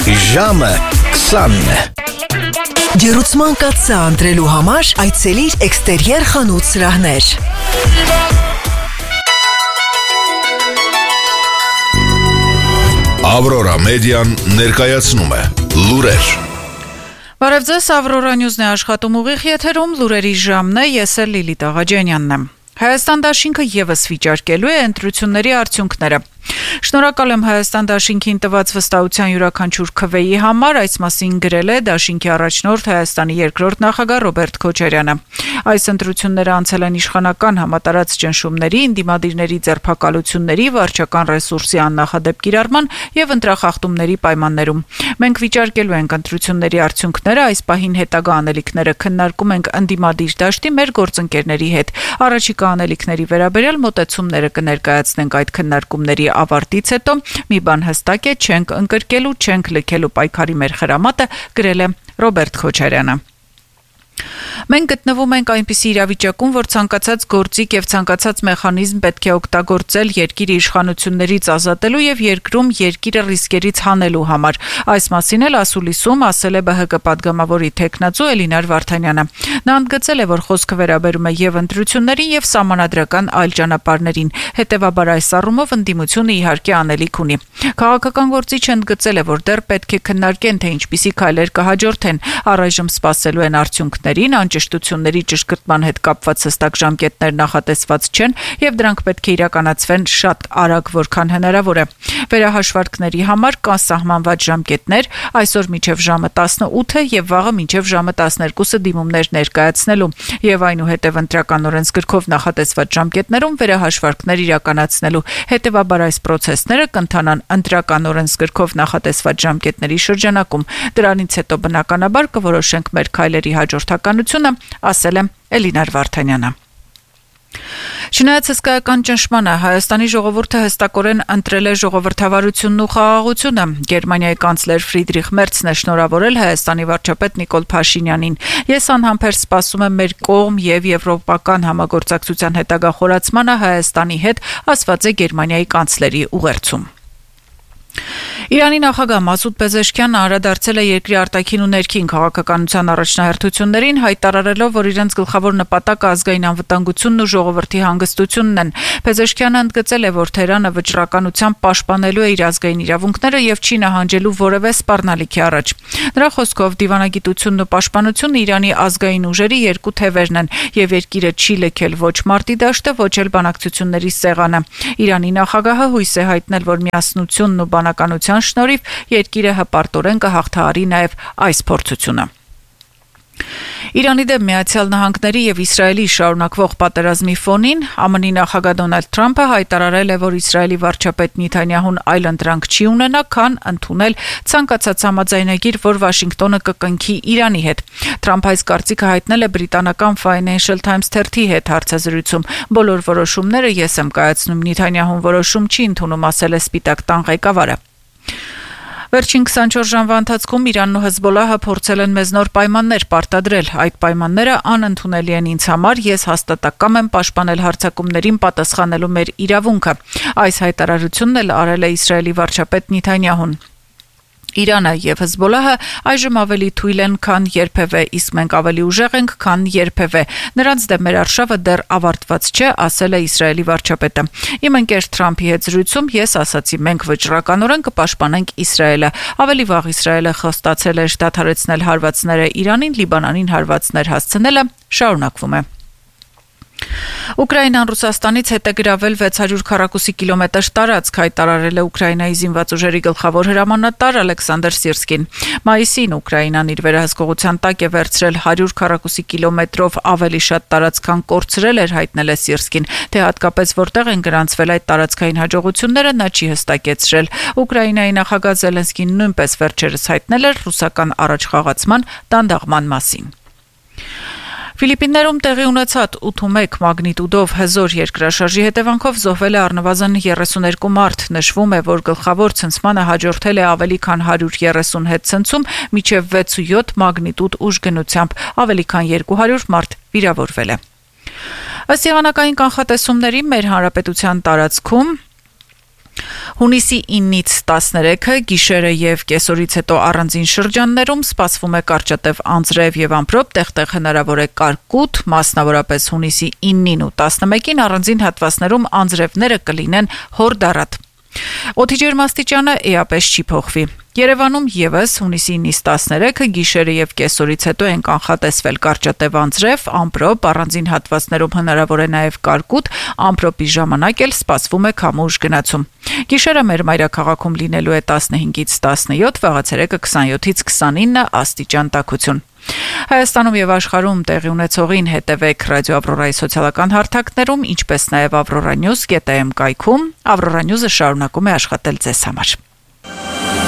Ժամը 20-ն է։ Ջերուցման կաթսա ընտրելու համար այցելիր էքստերիեր խանութ սրահներ։ Ավրորա մեդիան ներկայացնում է լուրեր։ Բարև ձեզ, Ավրորա Նյուզն է աշխատում ուղիղ եթերում, լուրերի ժամն է, ես էլ Լիլիթ Աղաջանյանն եմ։ Հայաստան դաշինքը եւս վիճարկելու է ընտրությունների արդյունքները։ Շնորհակալ եմ Հայաստան դաշինքին տված վստահության յուրաքանչյուր քվեի համար, այս մասին գրել է դաշինքի առաջնորդ Հայաստանի երկրորդ նախագահ Ռոբերտ Քոչարյանը։ Այս ընտրությունները անցել են իշխանական համատարած ճնշումների, ինդիմադիրների ձերբակալությունների, վարչական ռեսուրսի աննախադեպ կիրառման եւ ընտրախախտումների պայմաններում։ Մենք վիճարկելու ենք ընտրությունների արդյունքները, այս պահին հետագա անելիքները քննարկում ենք ընդդիմադիր դաշտի մեր գործընկերների հետ։ Առաջիկա անելիքների վերաբերյալ մոտեցումները կներկայացնենք այդ քննարկումների ավարտից հետո, մի բան հստակ է, չենք ընկրկելու, չենք լքելու պայքարի մեր խրամատը, գրել է Ռոբերտ Քոչարյանը։ Մենք գտնվում ենք այնպիսի իրավիճակում, որ ցանկացած գործիք եւ ցանկացած մեխանիզմ պետք է օգտագործել երկիրի իշխանություններից ազատելու եւ երկրում երկիրը ռիսկերից հանելու համար։ Այս մասին էլ ասուլիսում ասել է ԲՀԿ падգամավորի թեկնածու Էլինար Վարդանյանը։ Նա ընդգծել է, որ խոսքը վերաբերում է եւ ընտրություններին եւ սահմանադրական այլ ճանապարհներին։ Հետեւաբար այս առումով ընդդիմությունը իհարկե անելիք ունի։ Քաղաքական գործիչը ընդգծել է, որ դեռ պետք է քննարկեն, թե ինչպիսի քայլեր կհաջորդեն։ Առայժմ սպասելու են արդյունքներին, անճշտությունների ճշգրտման հետ կապված հստակ ժամկետներ նախատեսված չեն եւ դրանք պետք է իրականացվեն շատ արագ, որքան հնարավոր է։ Վերահաշվարկների համար կան սահմանված ժամկետներ, այսօր մինչև ժամը 18-ը եւ վաղը մինչև ժամը 12-ը դիմումներ ներկայացնելու եւ այնուհետեւ ընտրական օրենսգրքով նախատեսված ժամկետներում վերահաշվարկներ իրականացնելու։ Հետեւաբար այս պրոցեսները կընթանան ընտրական օրենսգրքով նախատեսված ժամկետների շրջանակում։ Դրանից հետո բնականաբար կորոշենք մեր քայլերի հաջորդականությունը, ասել է Էլինար Վարդանյանը։ Չնայած հսկայական ճնշմանը, Հայաստանի ժողովուրդը հստակորեն ընտրել է ժողովրդավարությունն ու խաղաղությունը։ Գերմանիայի կանցլեր Ֆրիդրիխ Մերցն է շնորհավորել Հայաստանի վարչապետ Նիկոլ Փաշինյանին։ Ես անհամբեր սպասում եմ մեր կողմ եւ եվրոպական համագործակցության հետագա խորացմանը Հայաստանի հետ, ասված է Գերմանիայի կանցլերի ուղերձում։ Իրանի նախագահ Մասուդ Պեզեշքյանն անդրադարձել է երկրի արտաքին ու ներքին քաղաքականության առաջնահերթություններին, հայտարարելով, որ իրենց գլխավոր նպատակը ազգային անվտանգությունն ու ժողովրդի հանգստությունն են։ Պեզեշքյանը ընդգծել է, որ Թեհրանը վճռականությամբ պաշտպանելու է իր ազգային իրավունքները եւ չի նահանջելու որևէ սպառնալիքի առաջ։ Նրա խոսքով դիվանագիտությունն ու պաշտպանությունը Իրանի ազգային ուժերի երկու թևերն են եւ երկիրը չի լքել ոչ մարտի դաշտը, ոչ էլ բանակցությունների սեղանը։ Իրանի նախագահը հույս է հայտնել, որ միասնությունն ու բանականության շնորհիվ երկիրը հպարտորեն կհաղթահարի նաև այս փորձությունը։ Իրանի դեմ Միացյալ Նահանգների եւ Իսրայելի շարունակվող պատերազմի ֆոնին ԱՄՆ-ի նախագահ Դոնալդ Թրամփը հայտարարել է, որ Իսրայելի վարչապետ Նեթանյահուն այլ ընտրանք չի ունենա, քան ընդունել ցանկացած համաձայնագիր, որ Վաշինգտոնը կկնքի Իրանի հետ։ Թրամփը այս կարծիքը հայտնել է բրիտանական Financial Times թերթի հետ հարցազրույցում։ Բոլոր որոշումները ես եմ կայացնում, Նեթանյահուն որոշում չի ընդունում, ասել է Սպիտակ տան ղեկավարը։ Վերջին 24 ժամվա ընթացքում Իրանն ու Հեզբոլահը փորձել են մեզ նոր պայմաններ պարտադրել։ Այդ պայմանները անընդունելի են ինձ համար, ես հաստատակամ եմ պաշտպանել հարձակումներին պատասխանելու մեր իրավունքը։ Այս հայտարարությունն էլ արել է Իսրայելի վարչապետ Նեթանյահուն։ Իրանը եւ Հեզբոլահը այժմ ավելի թույլ են, քան երբևէ, իսկ մենք ավելի ուժեղ ենք, քան երբևէ։ Նրանց դեմ մեր արշավը դեռ ավարտված չէ, ասել է Իսրայելի վարչապետը։ Իմ ընկեր Թրամփի հետ զրույցում ես ասացի, մենք վճռականորեն կպաշտպանենք Իսրայելը։ Ավելի վաղ Իսրայելը խոստացել էր դադարեցնել հարվածները Իրանին, Լիբանանին հարվածներ հասցնելը շարունակվում է։ Ուկրաինան Ռուսաստանից հետ է գրավել 600 քառակուսի կիլոմետր տարածք, հայտարարել է Ուկրաինայի զինված ուժերի գլխավոր հրամանատար Ալեքսանդր Սիրսկին։ Մայիսին Ուկրաինան իր վերահսկողության տակ է վերցրել 100 քառակուսի կիլոմետրով ավելի շատ տարածք, քան կորցրել էր, հայտնել է Սիրսկին։ Թե հատկապես որտեղ են գրանցվել այդ տարածքային հաջողությունները, նա չի հստակեցրել։ Ուկրաինայի նախագահ Զելենսկին նույնպես վերջերս հայտնել էր ռուսական առաջխաղացման դանդաղման մասին։ Ֆիլիպիններում տեղի ունեցած 8.1 մագնիտուդով հզոր երկրաշարժի հետևանքով զոհվել է առնվազն 32 մարդ։ Նշվում է, որ գլխավոր ցնցմանը հաջորդել է ավելի քան 130 հետ ցնցում, մինչև 6.7 մագնիտուդ ուժգնությամբ, ավելի քան 200 մարդ վիրավորվել է։ Ըստ եղանակային կանխատեսումների մեր հանրապետության տարածքում Հունիսի 9-ից 13-ը գիշերը եւ կեսօրից հետո առանձին շրջաններում սպասվում է կարճատև անձրև եւ ամպրոպ, տեղտեղ հնարավոր է կարկուտ, մասնավորապես հունիսի 9-ին ու 11-ին առանձին հատվածներում անձրևները կլինեն հորդառատ։ Օդի ջերմաստիճանը էապես չի փոխվի։ Երևանում եւս հունիսի 9-ից 13-ը գիշերը եւ կեսօրից հետո են կանխատեսվել կարճատև անձրև, ամպրոպ, առանձին հատվածներում հնարավոր է նաեւ կարկուտ, ամպրոպի ժամանակ էլ սպասվում է քամուշ գնացում։ Գիշերը մեր մայրաքաղաքում լինելու է 15-ից 17, վաղացերեկը 27-ից 29 աստիճան տաքություն։ Հայաստանում եւ աշխարհում տեղի ունեցողին հետևեք Ռադիո Ավրորայի սոցիալական հարթակներում, ինչպես նաեւ Avrora News.am կայքում։ Avrora News-ը շարունակում է աշխատել ձեզ համար։